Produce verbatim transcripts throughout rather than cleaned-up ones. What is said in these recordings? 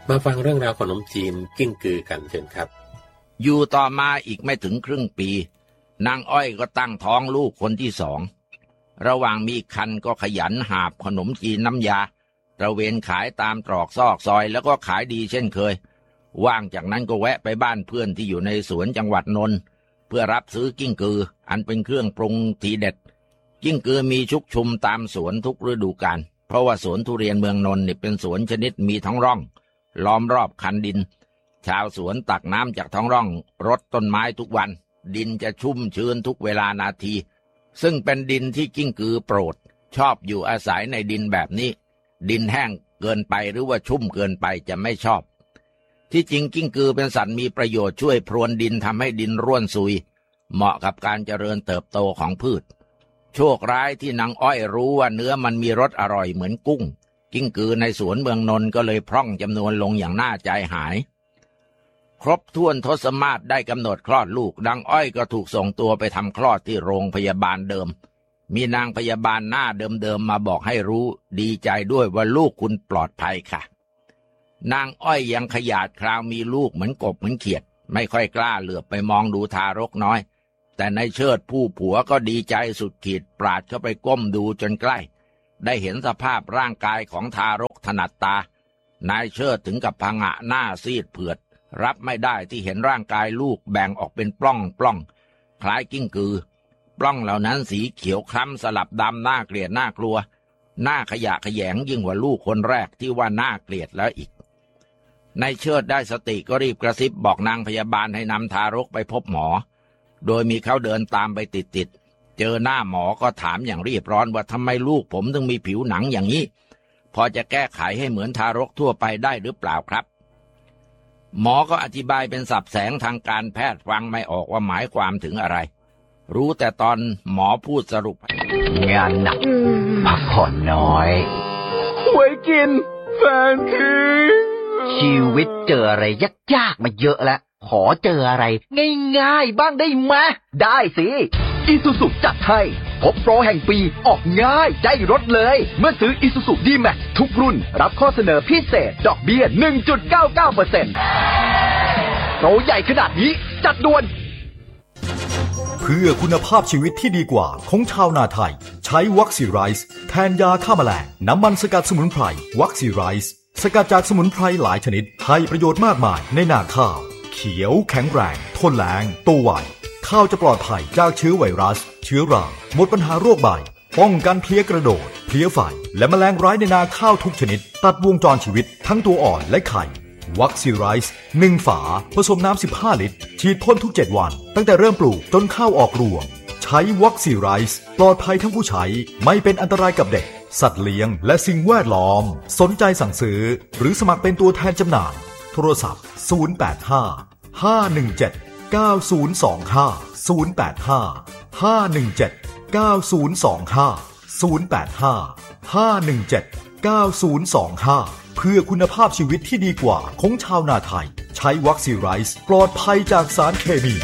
มาฟังเรื่องราวขนมจีนกิ้งกือกันเชิญครับอยู่ต่อมาอีกไม่ถึงครึ่งปีนางอ้อยก็ตั้งท้องลูกคนที่สองระหว่างมีคันก็ขยันหาบขนมจีนน้ำยาตระเวนขายตามตรอกซอกซอยแล้วก็ขายดีเช่นเคยว่างจากนั้นก็แวะไปบ้านเพื่อนที่อยู่ในสวนจังหวัดนนท์เพื่อรับซื้อกิ้งกืออันเป็นเครื่องปรุงทีเด็ดกิ้งกือมีชุกชุมตามสวนทุกฤดูกาลเพราะว่าสวนทุเรียนเมืองนนท์นี่เป็นสวนชนิดมีท้องร่องล้อมรอบคันดินชาวสวนตักน้ำจากท้องร่องรดต้นไม้ทุกวันดินจะชุ่มชื้นทุกเวลานาทีซึ่งเป็นดินที่กิ้งกือโปรดชอบอยู่อาศัยในดินแบบนี้ดินแห้งเกินไปหรือว่าชุ่มเกินไปจะไม่ชอบที่จริงกิ้งกือเป็นสัตว์มีประโยชน์ช่วยพรวนดินทำให้ดินร่วนซุยเหมาะกับการเจริญเติบโตของพืชโชคร้ายที่นางอ้อยรู้ว่าเนื้อมันมีรสอร่อยเหมือนกุ้งกิ้งกือในสวนเมืองนนท์ก็เลยพร่องจำนวนลงอย่างน่าใจหายครบถ้วนทศมาศได้กำหนดคลอดลูกนางอ้อยก็ถูกส่งตัวไปทำคลอดที่โรงพยาบาลเดิมมีนางพยาบาลหน้าเดิมๆมาบอกให้รู้ดีใจด้วยว่าลูกคุณปลอดภัยค่ะนางอ้อยยังขยาดคราวมีลูกเหมือนกบเหมือนเขียดไม่ค่อยกล้าเหลือบไปมองดูทารกน้อยแต่นายเชิดผู้ผัวก็ดีใจสุดขีดปราดเข้าไปก้มดูจนใกล้ได้เห็นสภาพร่างกายของทารกถนัดตานายเชิดถึงกับผงะหน้าซีดเผือดรับไม่ได้ที่เห็นร่างกายลูกแบ่งออกเป็นปล้องปล้องคล้ายกิ้งกือปล้องเหล่านั้นสีเขียวคล้ำสลับดำน่าเกลียดน่ากลัวหน้าขยะแขยงยิ่งกว่าลูกคนแรกที่ว่าน่าเกลียดแล้วอีกนายเชิดได้สติก็รีบกระซิบบอกนางพยาบาลให้นำทารกไปพบหมอโดยมีเขาเดินตามไปติดๆเจอหน้าหมอก็ถามอย่างรีบร้อนว่าทำไมลูกผมถึงมีผิวหนังอย่างนี้พอจะแก้ไขให้เหมือนทารกทั่วไปได้หรือเปล่าครับหมอก็อธิบายเป็นศัพท์แสงทางการแพทย์ฟังไม่ออกว่าหมายความถึงอะไรรู้แต่ตอนหมอพูดสรุปงานหนักพักผ่อนน้อยไว้กินแฟนคือชีวิตเจออะไรยากๆมาเยอะแล้วขอเจออะไรง่ายๆบ้างได้ไหมได้สิอีซูซุจัดให้พบโปรแห่งปีออกง่ายได้รถเลยเมื่อซื้ออีซูซุ ดี-แม็กซ์ ทุกรุ่นรับข้อเสนอพิเศษดอกเบี้ย หนึ่งจุดเก้าเก้าเปอร์เซ็นต์ โปรใหญ่ขนาดนี้จัดด่วนเพื่อคุณภาพชีวิตที่ดีกว่าของชาวนาไทยใช้วัคซีไรซ์แทนยาฆ่าแมลงน้ำมันสกัดสมุนไพรวัคซีไรซ์สกัดจากสมุนไพรหลายชนิดให้ประโยชน์มากมายในนาข้าวเขียวแข็งแรงทนแล้งโตไวข้าวจะปลอดภัยจากเชื้อไวรัสเชื้อราหมดปัญหาโรคใบป้องกันเพลี้ยกระโดดเพลี้ยไฟและแมลงร้ายในนาข้าวทุกชนิดตัดวงจรชีวิตทั้งตัวอ่อนและไข่วัคซีไรซ์หนึ่งฝาผสมน้ำสิบห้าลิตรฉีดพ่นทุกเจ็ดวันตั้งแต่เริ่มปลูกจนข้าวออกรวงใช้วัคซีไรซ์ปลอดภัยทั้งผู้ใช้ไม่เป็นอันตรายกับเด็กสัตว์เลี้ยงและสิ่งแวดล้อมสนใจสั่งซื้อหรือสมัครเป็นตัวแทนจำหน่ายโทรศัพท์ศูนย์ แปด ห้า ห้า หนึ่ง เจ็ด เก้า ศูนย์ สอง ห้า ศูนย์ แปด ห้า ห้า หนึ่ง เจ็ด เก้า ศูนย์ สอง ห้า ศูนย์ แปด ห้า ห้า หนึ่ง เจ็ด เก้า ศูนย์ สอง ห้าเพื่อคุณภาพชีวิตที่ดีกว่าของชาวนาไทยใช้วัคซีไรซ์ปลอดภัยจากสารเคมี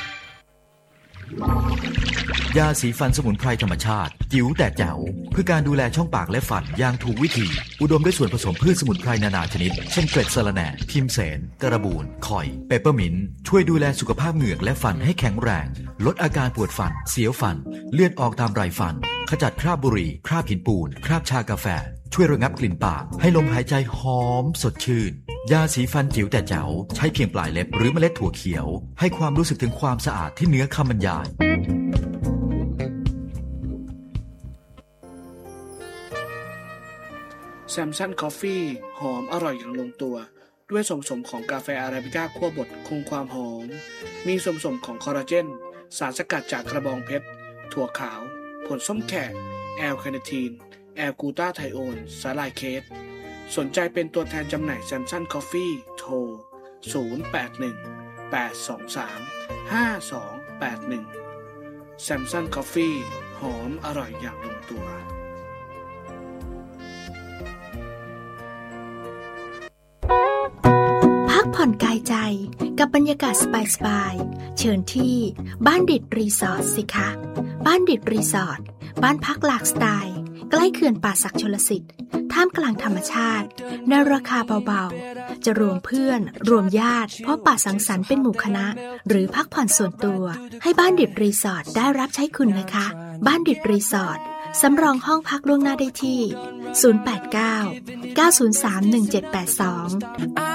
ยาสีฟันสมุนไพรธรรมชาติจิ๋วแต่แจ๋วเพื่อการดูแลช่องปากและฟันอย่างถูกวิธีอุดมด้วยส่วนผสมพืชสมุนไพรนานาชนิดเช่นเกล็ดสะระแหน่ทิมเสนกระบูนข่อยเปปเปอร์มินต์ช่วยดูแลสุขภาพเหงือกและฟันให้แข็งแรงลดอาการปวดฟันเสียวฟันเลือดออกตามไรฟันขจัดคราบบุหรี่คราบหินปูนคราบชากาแฟช่วยระงับกลิ่นปากให้ลมหายใจหอมสดชื่นยาสีฟันจิ๋วแต่แจ๋วใช้เพียงปลายเล็บหรือเมล็ดถั่วเขียวให้ความรู้สึกถึงความสะอาดที่เหนือคำบรรยายแซมซันคอฟฟี่หอมอร่อยอย่างลงตัวด้วยส่วนผสมของกาแฟอาราบิก้าคั่วบดคงความหอมมีส่วนผสมของคอลลาเจนสารสกัดจากกระบองเพชรถั่วขาวผลส้มแขกแอลคาเนทีนแอลกูตาไทโอนสาลายเคสสนใจเป็นตัวแทนจำหน่ายแซมซันคอฟฟี่โทรศูนย์ แปด หนึ่ง แปด สอง สาม ห้า สอง แปด หนึ่งแซมซันคอฟฟี่หอมอร่อยอย่างลงตัวพักผ่อนกายใจกับบรรยากาศสบายๆเชิญที่บ้านดิดรีสอร์ทสิคะบ้านดิดรีสอร์ทบ้านพักหลากสไตล์ใกล้เขื่อนป่าสักชลสิทธิ์ทท่ามกลางธรรมชาติในราคาเบาๆจะรวมเพื่อนรวมญาติพบปะสังสรรค์เป็นหมู่คณะหรือพักผ่อนส่วนตัวให้บ้านดิดรีสอร์ทได้รับใช้คุณนะคะบ้านดิดรีสอร์ทสำรองห้องพักล่วงหน้าได้ที่ศูนย์ แปด เก้า เก้า ศูนย์ สาม หนึ่ง เจ็ด แปด สอง